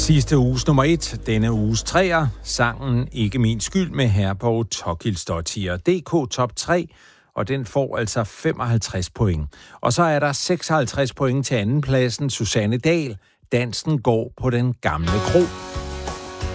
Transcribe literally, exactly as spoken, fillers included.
Sidste uges nummer et, denne uges treer, sangen Ikke min skyld med Herborg Tokilsdottir. D K top tre, og den får altså femoghalvtreds point. Og så er der seksoghalvtreds point til andenpladsen, Susanne Dahl. Dansen går på den gamle kro.